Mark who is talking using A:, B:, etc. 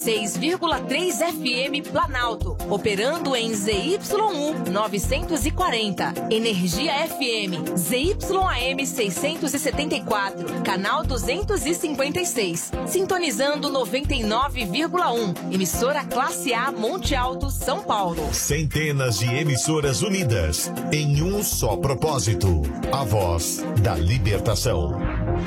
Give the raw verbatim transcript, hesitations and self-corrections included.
A: seis vírgula três F M Planalto, operando em Z Y um novecentos e quarenta. Energia F M, Z Y A M seiscentos e setenta e quatro, canal duzentos e cinquenta e seis, sintonizando noventa e nove vírgula um, emissora classe A Monte Alto, São Paulo.
B: Centenas de emissoras unidas em um só propósito, a voz da libertação.